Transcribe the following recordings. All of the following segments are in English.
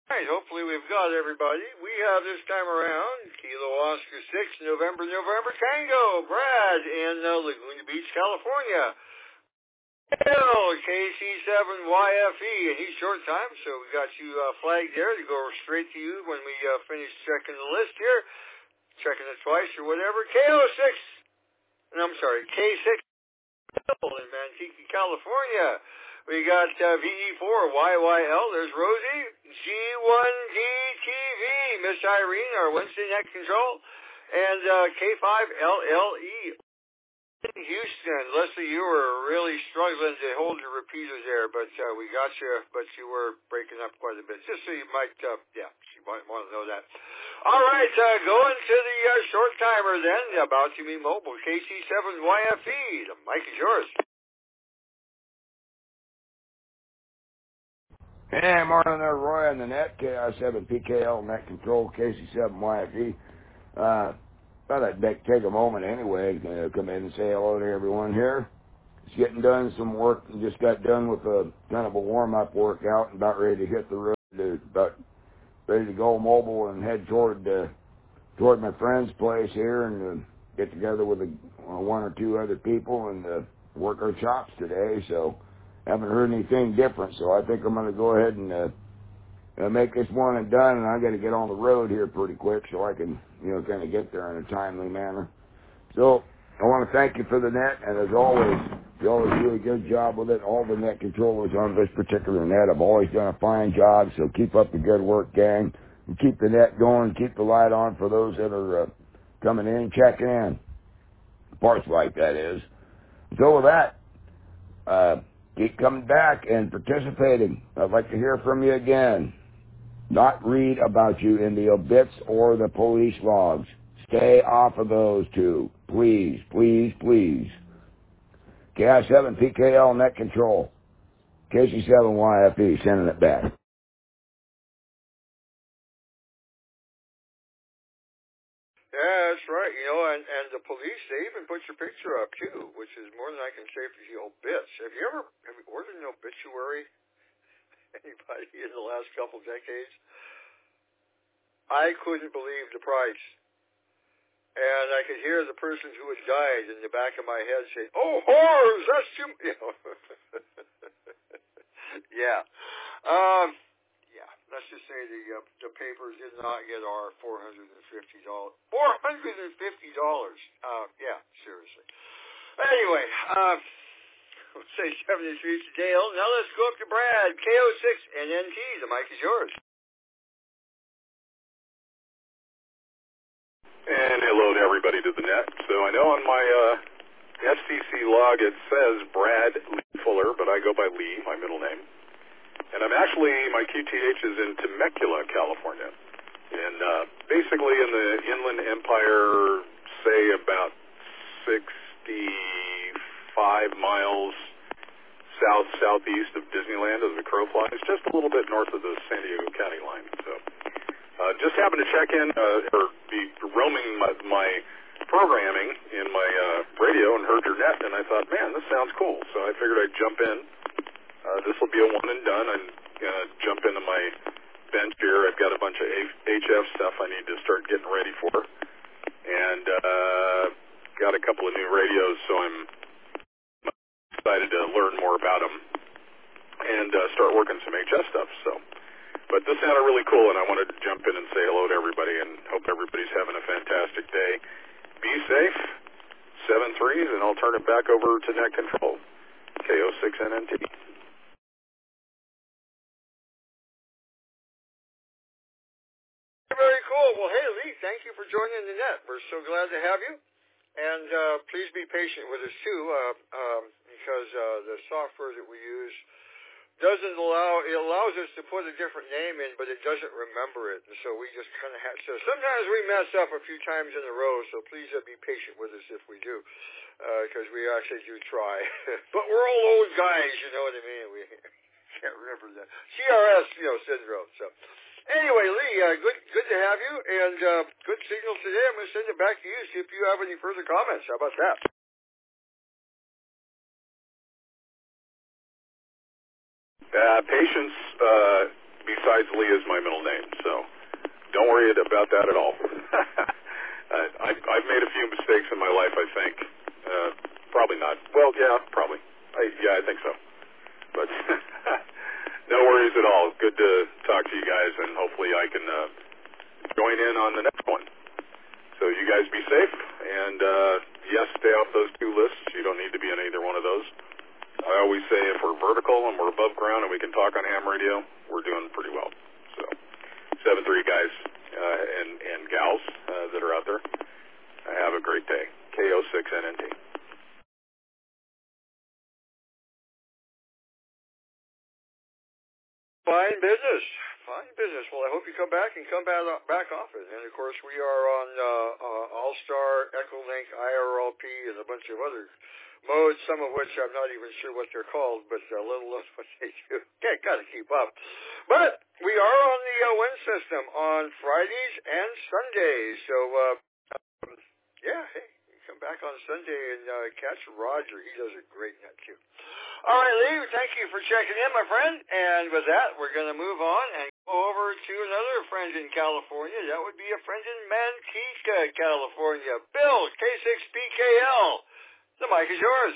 All right, hopefully we've got everybody. We have this time around Kilo Oscar 6, November Tango, Brad in Laguna Beach, California. KC7YFE, and he's short time, so we got you flagged there to go straight to you when we finish checking the list here. Checking it twice or whatever. K6 in Manteca, California. We got VE4YYL, there's Rosie. G1DTV, Miss Irene, our Wednesday Net Control. And K5LLE. Houston, Leslie, you were really struggling to hold your repeaters there, but we got you, but you were breaking up quite a bit. Just so you might, you might want to know that. All right, going to the short timer then, about to be mobile, KC7YFE. The mic is yours. Hey, morning there, Roy on the net, KI7PKL Net Control, KC7YFE. Thought I'd take a moment anyway to come in and say hello to everyone here. Just getting done some work, and just got done with a kind of a warm-up workout and about ready to hit the road, about ready to go mobile and head toward my friend's place here and get together with one or two other people and work our chops today. So haven't heard anything different, so I think I'm going to go ahead and make this one and done, and I got to get on the road here pretty quick so I can, kind of get there in a timely manner. So I want to thank you for the net, and as always, you always do a good job with it. All the net controllers on this particular net have always done a fine job, so keep up the good work, gang, and keep the net going, keep the light on for those that are coming in, checking in. Parts like that is. So with that, keep coming back and participating. I'd like to hear from you again. Not read about you in the obits or the police logs. Stay off of those two. Please, please, please. KI7PKL Net Control. KC7YFE, sending it back. Yeah, that's right. And the police, they even put your picture up too, which is more than I can say for the obits. Have you ordered an obituary? Anybody in the last couple decades? I couldn't believe the price. And I could hear the person who had died in the back of my head say, "Oh, horrors, that's too..." Yeah. Let's just say the papers did not get our $450. $450. Yeah, seriously. Anyway, let's say 73 to Dale. Now let's go up to Brad. KO6NNT. The mic is yours. And hello to everybody to the net. So I know on my FCC log it says Brad Lee Fuller, but I go by Lee, my middle name. And I'm actually, my QTH is in Temecula, California. And basically in the Inland Empire, say about 65 miles southeast of Disneyland as the crow flies, just a little bit north of the San Diego County line. So just happened to check in or be roaming my programming in my radio and heard your net, and I thought, man, this sounds cool. So I figured I'd jump in. This will be a one and done. I'm going to jump into my bench here. I've got a bunch of HF stuff I need to start getting ready for. And got a couple of new radios, so I'm excited to learn more about them and start working some HF stuff. But this sounded really cool, and I wanted to jump in and say hello to everybody and hope everybody's having a fantastic day. Be safe, 7 3s, and I'll turn it back over to Net Control, KO6NNT. Very cool. Well, hey, Lee, thank you for joining the net. We're so glad to have you. And please be patient with us, too, because the software that we use allows us to put a different name in, but it doesn't remember it. And so we just kind of so sometimes we mess up a few times in a row, so please be patient with us if we do, because we actually do try. But we're all old guys, you know what I mean? We can't remember that. CRS, syndrome. So anyway, Lee, good to have you, and good signal today. I'm going to send it back to you, see if you have any further comments. How about that? Patience, besides Lee, is my middle about that at all. I've made a few mistakes in my life, I think. Probably not. Well, yeah, probably. I think so. But no worries at all. Good to talk to you guys, and hopefully I can join in on the next one. So you guys be safe, and yes, stay off those two lists. You don't need to be on either one of those. I always say if we're vertical and we're above ground and we can talk on ham radio, we're doing pretty well. So 7-3 guys and gals that are out there, have a great day. KO6NNT. Fine business. Fine business. Well, I hope you come back and come back often. And, of course, we are on All-Star, Echolink, IRLP, and a bunch of other modes, some of which I'm not even sure what they're called, but let alone what they do. Got to keep up. But we are on the WIN system on Fridays and Sundays. So, hey, come back on Sunday and catch Roger. He does a great net, too. All right, Lee, thank you for checking in, my friend. And with that, we're going to move on and go over to another friend in California. That would be a friend in Manteca, California. Bill, K6PKL. The mic is yours.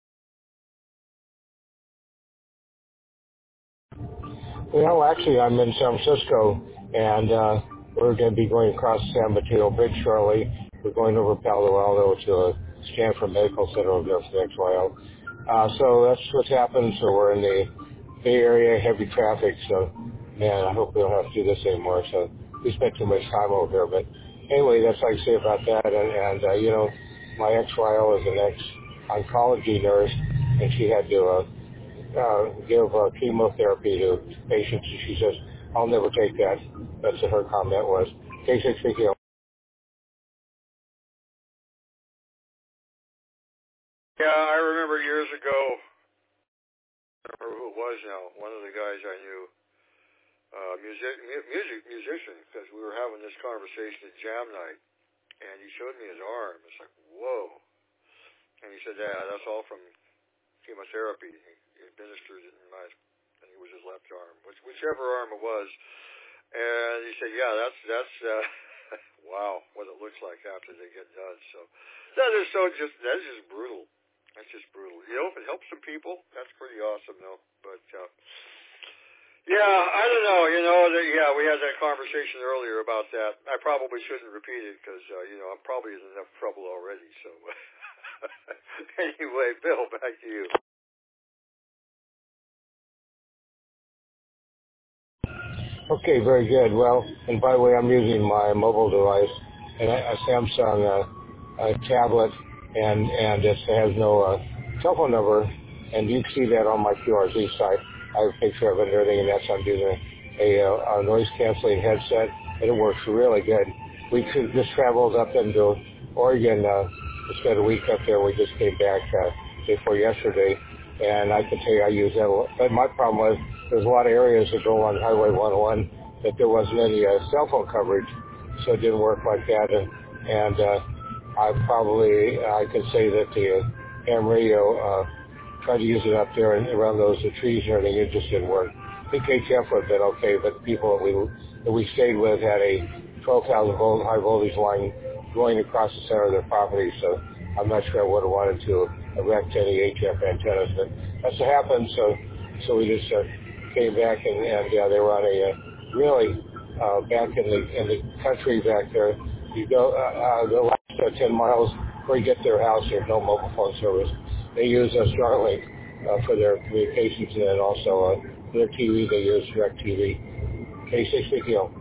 Well, actually, I'm in San Francisco, and we're going to be going across the San Mateo Bridge shortly. We're going over Palo Alto to Stanford Medical Center over there for the next while. So that's what's happened. So we're in the Bay Area, heavy traffic. So, man, I hope we don't have to do this anymore. So we spent too much time over here. But anyway, that's what I say about that. And my ex-wife is an ex-oncology nurse, and she had to give chemotherapy to patients. And she says, I'll never take that. That's what her comment was. K6PKL. Yeah, I remember years ago, I don't remember who it was now, one of the guys I knew, musician, because we were having this conversation at jam night, and he showed me his arm. It's like, whoa. And he said, yeah, that's all from chemotherapy. He administered it I think it was his left arm, whichever arm it was. And he said, yeah, that's wow, what it looks like after they get done. So that's just brutal. That's just brutal. If it helps some people, that's pretty awesome, though. But, yeah, I don't know. We had that conversation earlier about that. I probably shouldn't repeat it because, I'm probably in enough trouble already. So, anyway, Bill, back to you. Okay, very good. Well, and by the way, I'm using my mobile device, a Samsung tablet, and it has no cell phone number, and you can see that on my QRZ site. I have a picture of it and everything, and that's I'm using a noise-canceling headset, and it works really good. We just traveled up into Oregon, spent a week up there. We just came back day before yesterday, and I can tell you I use that a lot. But my problem was there's a lot of areas that go on Highway 101 that there wasn't any cell phone coverage, so it didn't work like that, and I could say that the ham radio tried to use it up there and around those trees and everything. It just didn't work. I think HF would have been okay, but the people that we stayed with had a 12,000 volt high voltage line going across the center of their property, so I'm not sure I would have wanted to erect any HF antennas, but that's what happened. So we just came back and they were on a really back in the country back there. You go the last 10 miles before you get to their house, there's no mobile phone service. They use Starlink for their communications, and then also their TV they use DirecTV. K6PKL.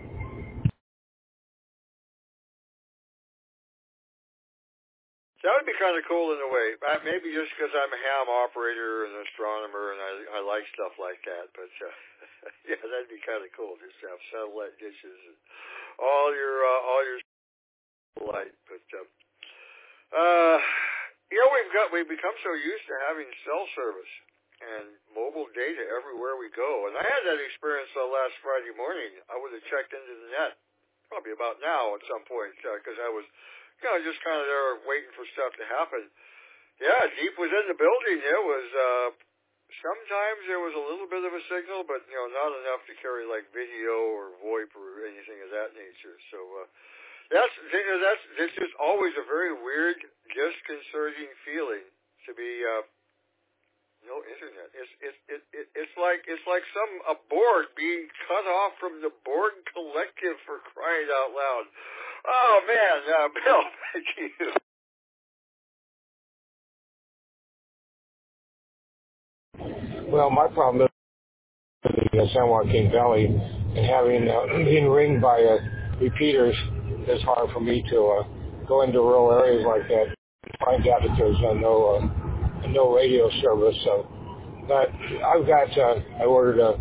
That would be kind of cool in a way. Maybe just because I'm a ham operator and an astronomer and I like stuff like that. But, yeah, that'd be kind of cool just to have satellite dishes and all your light. But, we've become so used to having cell service and mobile data everywhere we go. And I had that experience last Friday morning. I would have checked into the net probably about now at some point because I was just kind of there waiting for stuff to happen. Yeah, deep within the building, there was sometimes there was a little bit of a signal, but not enough to carry like video or VoIP or anything of that nature. So that's just always a very weird, disconcerting feeling to be no internet. It's like a Borg being cut off from the Borg Collective, for crying out loud. Oh man, Bill, thank you. Well, my problem is in San Joaquin Valley, and having being ringed by repeaters, it's hard for me to go into rural areas like that and find out that there's no radio service. So, but I've got I ordered a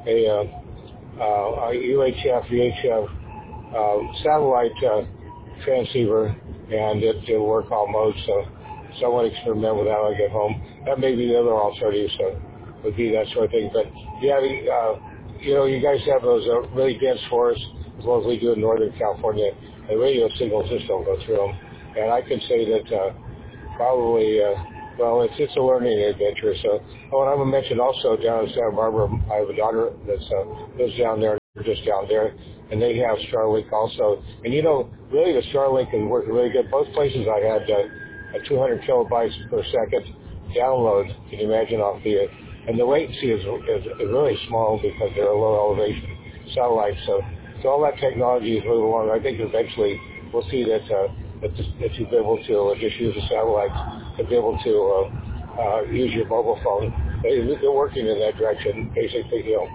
UHF VHF satellite transceiver, and it work all modes. So I want to experiment with that when I get home. That may be the other alternative. So. Would be that sort of thing. But yeah, you guys have those really dense forests as well as we do in Northern California. The radio signals just don't go through them. And I can say that probably, it's a learning adventure. So, and I would mention also down in Santa Barbara, I have a daughter that lives down there, just down there, and they have Starlink also. And really the Starlink can work really good. Both places I had a 200 kilobytes per second download. Can you imagine off the and the latency is really small because they're a low elevation satellite. So all that technology is moving along. I think eventually we'll see that you'll be able to just use the satellites to be able to use your mobile phone. They're working in that direction, basically. Bill,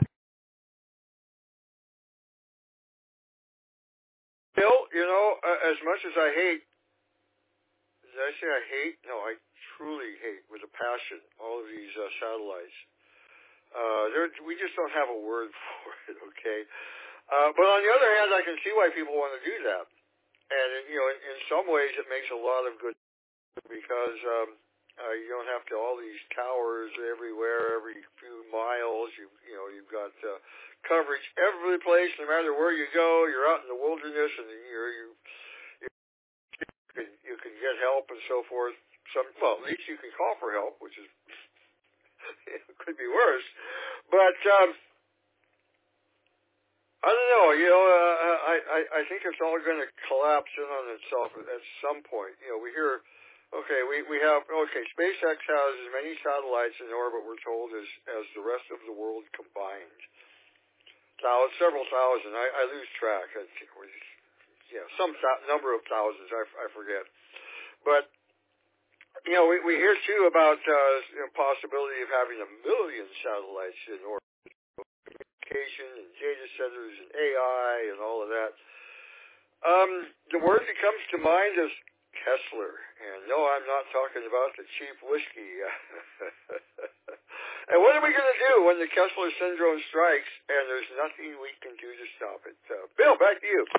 as much as I hate, did I say I hate? No, I truly hate with a passion all of these satellites. We just don't have a word for it, okay? But on the other hand, I can see why people want to do that. And, in some ways it makes a lot of good because you don't have to all these towers everywhere, every few miles. You've got coverage every place, no matter where you go. You're out in the wilderness, and you can get help and so forth. At least you can call for help, which is could be worse. But I don't know. I think it's all going to collapse in on itself at some point. We hear, we have SpaceX has as many satellites in orbit, we're told, as the rest of the world combined. Several thousand. I lose track. Some number of thousands. I forget. But we hear too about possibility of having 1 million satellites in orbit, communication and data centers and AI and all of that. The word that comes to mind is Kessler, and no, I'm not talking about the cheap whiskey. And what are we going to do when the Kessler syndrome strikes and there's nothing we can do to stop it? Bill, back to you.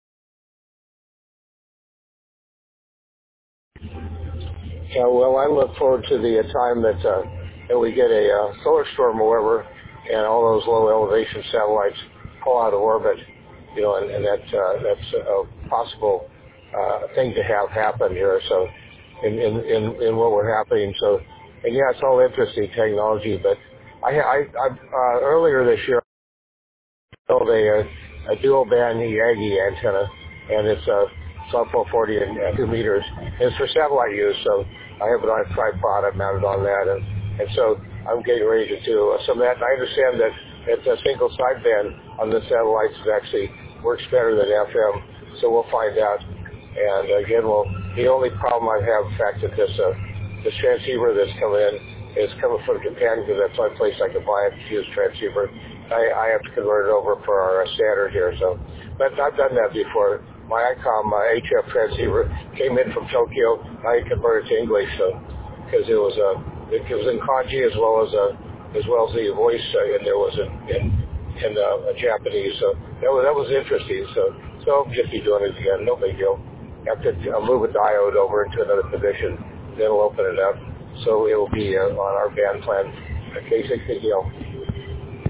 Yeah, well, I look forward to the time that we get a solar storm or whatever, and all those low elevation satellites fall out of orbit, and that's a possible thing to have happen here. So, in what we're happening. So, and yeah, it's all interesting technology. But I earlier this year I built a dual band Yagi antenna, and it's sub 440 and 2 meters. It's for satellite use, so I have it on a tripod. I mounted on that, and so I'm getting ready to do some of that. And I understand that a single sideband on the satellites actually works better than FM, so we'll find out. And again, the only problem I have, in fact, that this transceiver that's coming in is coming from Japan, because that's the only place I can buy a fused transceiver. I have to convert it over for our standard here. So, but I've done that before. My ICOM HF transceiver came in from Tokyo. I converted to English, so because it was in kanji as well as the voice, and there was in Japanese. So that was interesting. So I'll just be doing it again. No big deal. After I'll move a diode over into another position, then we'll open it up. So it will be on our band plan. Okay, 60 deal.